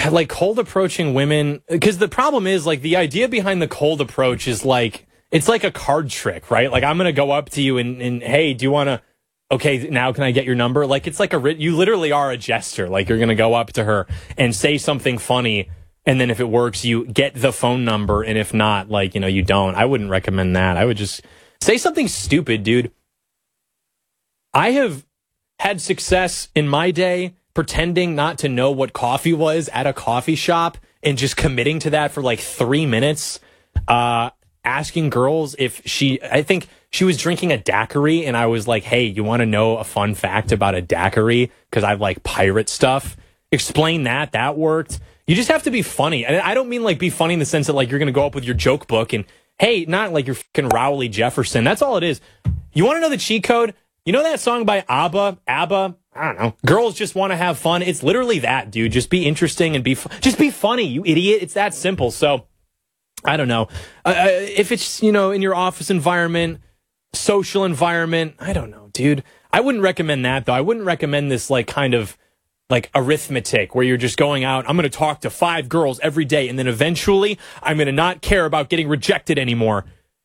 like cold approaching women, because the problem is like the idea behind the cold approach is like, it's like a card trick, right? Like I'm going to go up to you and hey, do you want to, okay, now can I get your number? Like it's like you literally are a jester. Like you're going to go up to her and say something funny. And then if it works, you get the phone number. And if not, like, you don't. I wouldn't recommend that. I would just say something stupid, dude. I have had success in my day pretending not to know what coffee was at a coffee shop and just committing to that for like 3 minutes. Asking girls if I think she was drinking a daiquiri, and I was like, hey, you want to know a fun fact about a daiquiri? Because I like pirate stuff. Explain that. That worked. You just have to be funny. And I don't mean like be funny in the sense that like you're going to go up with your joke book and, hey, not like you're fucking Rowley Jefferson. That's all it is. You want to know the cheat code? You know that song by ABBA? I don't know. Girls just want to have fun. It's literally that, dude. Just be interesting and just be funny, you idiot. It's that simple. So I don't know. If it's, in your office environment, social environment, I don't know, dude. I wouldn't recommend that, though. I wouldn't recommend this, like, kind of, like, arithmetic where you're just going out, I'm going to talk to 5 girls every day, and then eventually I'm going to not care about getting rejected anymore.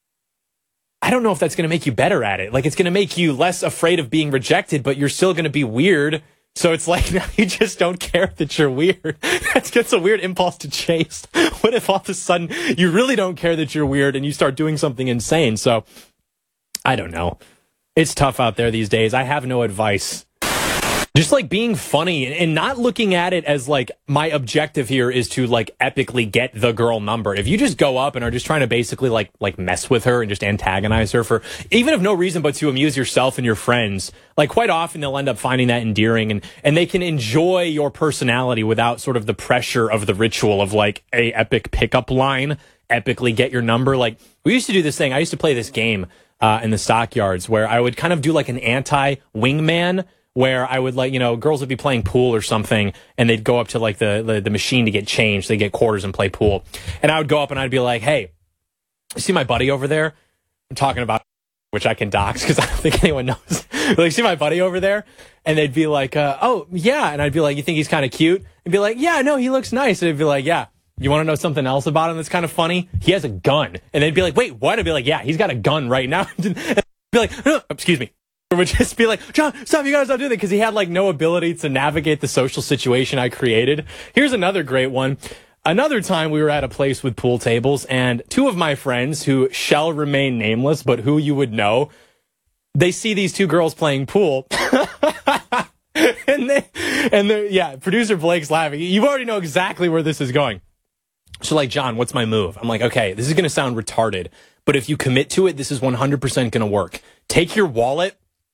I don't know if that's going to make you better at it. Like, it's going to make you less afraid of being rejected, but you're still going to be weird. So it's like now you just don't care that you're weird. That's just a weird impulse to chase. What if all of a sudden you really don't care that you're weird and you start doing something insane? So I don't know. It's tough out there these days. I have no advice. Just like being funny and not looking at it as like my objective here is to like epically get the girl number. If you just go up and are just trying to basically like mess with her and just antagonize her for even if no reason but to amuse yourself and your friends, like quite often they'll end up finding that endearing and they can enjoy your personality without sort of the pressure of the ritual of like a epic pickup line, epically get your number. Like we used to do this thing. I used to play this game in the stockyards where I would kind of do like an anti-wingman where I would like, girls would be playing pool or something and they'd go up to like the machine to get change. They get quarters and play pool. And I would go up and I'd be like, hey, you see my buddy over there? I'm talking about, which I can dox because I don't think anyone knows. Like, see my buddy over there? And they'd be like, oh, yeah. And I'd be like, you think he's kind of cute? And be like, yeah, no, he looks nice. And they'd be like, yeah. You want to know something else about him that's kind of funny? He has a gun. And they'd be like, wait, what? I'd be like, yeah, he's got a gun right now. And I'd be like, no, excuse me. Or would just be like, John, stop, you gotta stop doing that, because he had like no ability to navigate the social situation I created. Here's another great one. Another time we were at a place with pool tables, and 2 of my friends, who shall remain nameless, but who you would know, they see these 2 girls playing pool. Yeah, producer Blake's laughing. You already know exactly where this is going. So like, John, what's my move? I'm like, okay, this is going to sound retarded, but if you commit to it, this is 100% going to work. Take your wallet.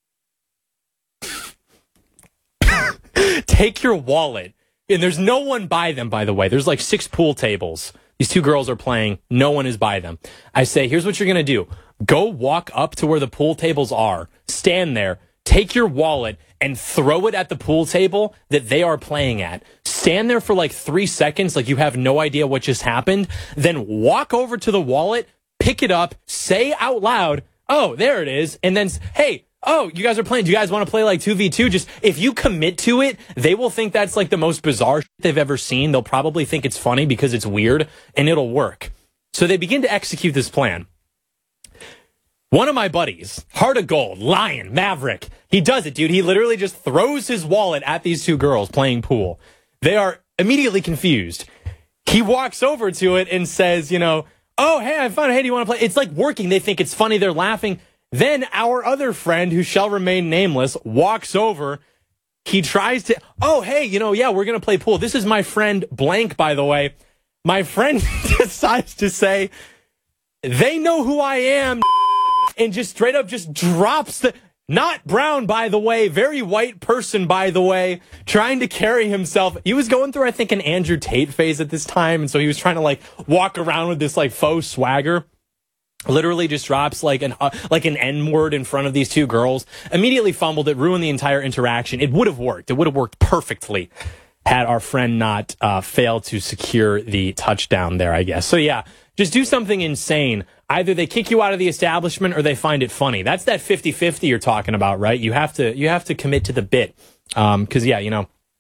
Take your wallet. And there's no one by them, by the way. There's like 6 pool tables. These 2 girls are playing. No one is by them. I say, here's what you're going to do. Go walk up to where the pool tables are. Stand there. Take your wallet and throw it at the pool table that they are playing at. Stand there for like 3 seconds like you have no idea what just happened. Then walk over to the wallet, pick it up, say out loud, oh, there it is. And then, hey, oh, you guys are playing. Do you guys want to play like 2v2? Just if you commit to it, they will think that's like the most bizarre shit they've ever seen. They'll probably think it's funny because it's weird and it'll work. So they begin to execute this plan. One of my buddies, Heart of Gold, Lion, Maverick, he does it, dude. He literally just throws his wallet at these 2 girls playing pool. They are immediately confused. He walks over to it and says, oh, hey, I found it. Hey, do you want to play? It's like working. They think it's funny. They're laughing. Then our other friend, who shall remain nameless, walks over. He tries to, oh, hey, yeah, we're going to play pool. This is my friend blank, by the way. My friend decides to say, they know who I am, and just straight up just drops not brown, by the way, very white person, by the way, trying to carry himself. He was going through, I think, an Andrew Tate phase at this time, and so he was trying to, like, walk around with this, like, faux swagger. Literally just drops like an N-word in front of these 2 girls. Immediately fumbled it, ruined the entire interaction. It would have worked. It would have worked perfectly had our friend not failed to secure the touchdown there, I guess. So yeah, just do something insane. Either they kick you out of the establishment or they find it funny. That's that 50-50 you're talking about, right? You have to commit to the bit. 'Cause yeah,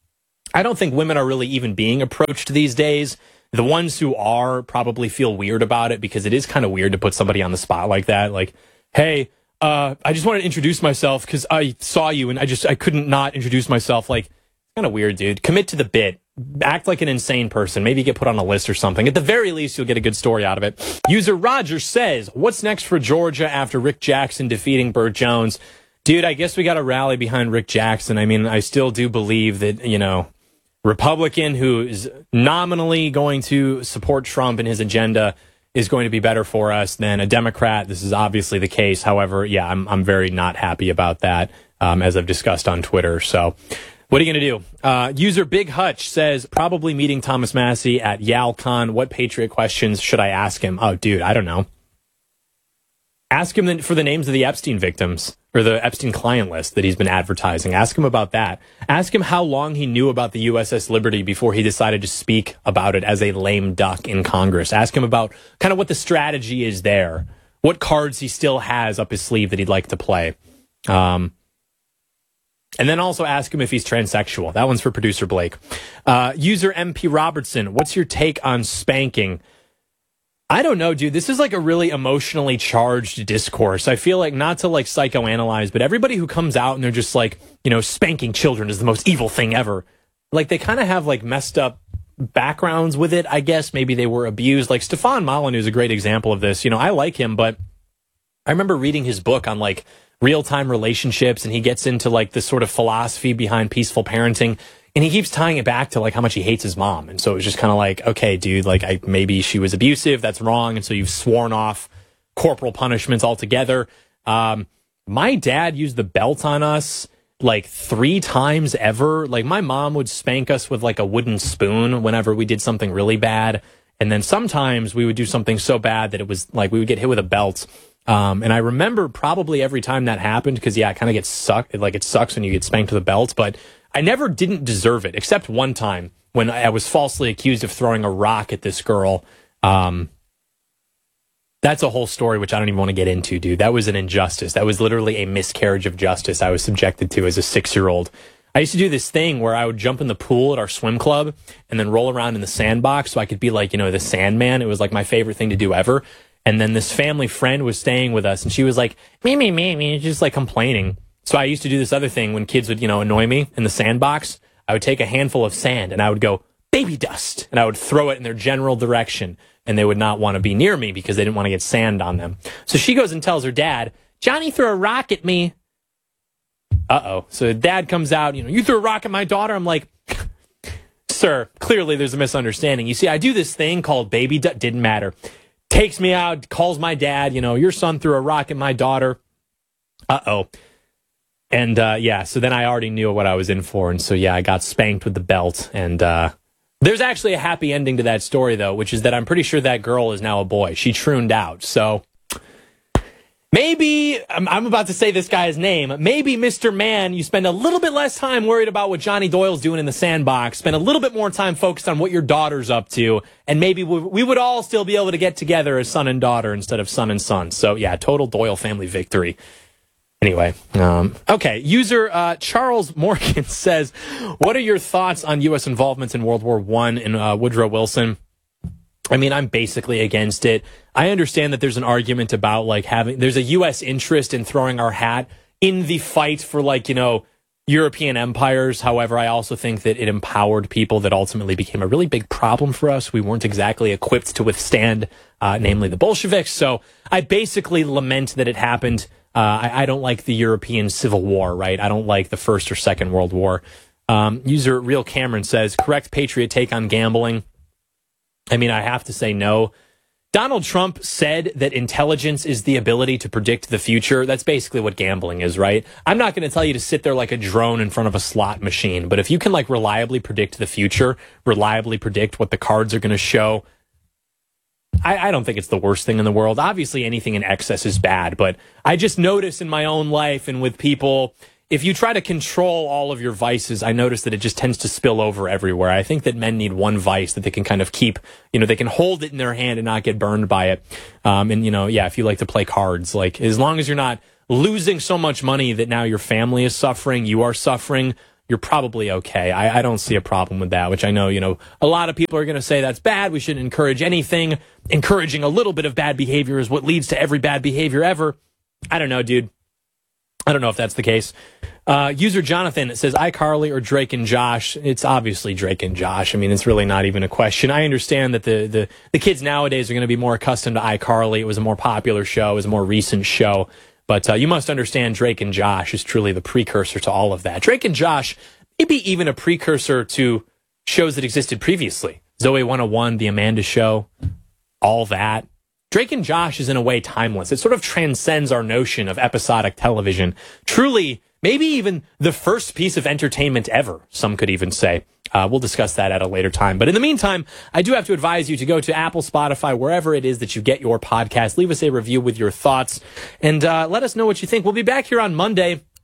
I don't think women are really even being approached these days. The ones who are probably feel weird about it because it is kind of weird to put somebody on the spot like that. Like, hey, I just wanted to introduce myself because I saw you and I couldn't not introduce myself. Like, kind of weird, dude. Commit to the bit. Act like an insane person. Maybe get put on a list or something. At the very least, you'll get a good story out of it. User Roger says, what's next for Georgia after Rick Jackson defeating Burt Jones? Dude, I guess we got to rally behind Rick Jackson. I mean, I still do believe that, Republican who is nominally going to support Trump and his agenda is going to be better for us than a Democrat. This is obviously the case. However, yeah, I'm very not happy about that, as I've discussed on Twitter. So what are you going to do? User Big Hutch says, probably meeting Thomas Massie at YalCon. What Patriot questions should I ask him? Oh, dude, I don't know. Ask him for the names of the Epstein victims or the Epstein client list that he's been advertising. Ask him about that. Ask him how long he knew about the USS Liberty before he decided to speak about it as a lame duck in Congress. Ask him about kind of what the strategy is there, what cards he still has up his sleeve that he'd like to play. And then also ask him if he's transsexual. That one's for producer Blake. User MP Robertson, what's your take on spanking? I don't know, dude. This is like a really emotionally charged discourse. I feel like, not to like psychoanalyze, but everybody who comes out and they're just like, spanking children is the most evil thing ever. Like, they kind of have like messed up backgrounds with it, I guess. Maybe they were abused. Like Stefan Molyneux is a great example of this. I like him, but I remember reading his book on like real-time relationships, and he gets into like this sort of philosophy behind peaceful parenting. And he keeps tying it back to like how much he hates his mom. And so it was just kind of like, okay, dude, like maybe she was abusive. That's wrong. And so you've sworn off corporal punishments altogether. My dad used the belt on us like 3 times ever. Like, my mom would spank us with like a wooden spoon whenever we did something really bad. And then sometimes we would do something so bad that it was like we would get hit with a belt. And I remember probably every time that happened, because yeah, it kind of gets sucked. Like, it sucks when you get spanked with a belt, but I never didn't deserve it, except one time when I was falsely accused of throwing a rock at this girl. That's a whole story, which I don't even want to get into, dude. That was an injustice. That was literally a miscarriage of justice I was subjected to as a 6-year-old. I used to do this thing where I would jump in the pool at our swim club and then roll around in the sandbox so I could be like, the Sandman. It was like my favorite thing to do ever. And then this family friend was staying with us, and she was like, me, just like complaining. So I used to do this other thing when kids would, annoy me in the sandbox. I would take a handful of sand and I would go, baby dust, and I would throw it in their general direction, and they would not want to be near me because they didn't want to get sand on them. So she goes and tells her dad, Johnny threw a rock at me. Uh-oh. So dad comes out, you threw a rock at my daughter. I'm like, sir, clearly there's a misunderstanding. You see, I do this thing called baby dust. Didn't matter. Takes me out, calls my dad, your son threw a rock at my daughter. Uh-oh. And, so then I already knew what I was in for. And so, yeah, I got spanked with the belt. And there's actually a happy ending to that story, though, which is that I'm pretty sure that girl is now a boy. She trooned out. So maybe, I'm about to say this guy's name, maybe Mr. Man, you spend a little bit less time worried about what Johnny Doyle's doing in the sandbox, spend a little bit more time focused on what your daughter's up to, and maybe we would all still be able to get together as son and daughter instead of son and son. So, yeah, total Doyle family victory. Anyway, okay. User Charles Morgan says, what are your thoughts on U.S. involvement in World War I and Woodrow Wilson? I mean, I'm basically against it. I understand that there's an argument about like there's a U.S. interest in throwing our hat in the fight for like, European empires. However, I also think that it empowered people that ultimately became a really big problem for us. We weren't exactly equipped to withstand, namely the Bolsheviks. So I basically lament that it happened. I don't like the European Civil War, right? I don't like the First or Second World War. User Real Cameron says, correct Patriot take on gambling. I mean, I have to say no. Donald Trump said that intelligence is the ability to predict the future. That's basically what gambling is, right? I'm not going to tell you to sit there like a drone in front of a slot machine, but if you can like reliably predict the future, reliably predict what the cards are going to show, I don't think it's the worst thing in the world. Obviously, anything in excess is bad, but I just notice in my own life and with people, if you try to control all of your vices, I notice that it just tends to spill over everywhere. I think that men need one vice that they can kind of keep, they can hold it in their hand and not get burned by it. If you like to play cards, like as long as you're not losing so much money that now your family is suffering, you are suffering, you're probably okay. I don't see a problem with that, which I know, a lot of people are going to say that's bad. We shouldn't encourage anything. Encouraging a little bit of bad behavior is what leads to every bad behavior ever. I don't know, dude. I don't know if that's the case. User Jonathan says, iCarly or Drake and Josh? It's obviously Drake and Josh. I mean, it's really not even a question. I understand that the kids nowadays are going to be more accustomed to iCarly. It was a more popular show. It was a more recent show. But you must understand Drake and Josh is truly the precursor to all of that. Drake and Josh, maybe even a precursor to shows that existed previously. Zoe 101, The Amanda Show, all that. Drake and Josh is in a way timeless. It sort of transcends our notion of episodic television. Truly, maybe even the first piece of entertainment ever, some could even say. We'll discuss that at a later time. But in the meantime, I do have to advise you to go to Apple, Spotify, wherever it is that you get your podcast. Leave us a review with your thoughts and let us know what you think. We'll be back here on Monday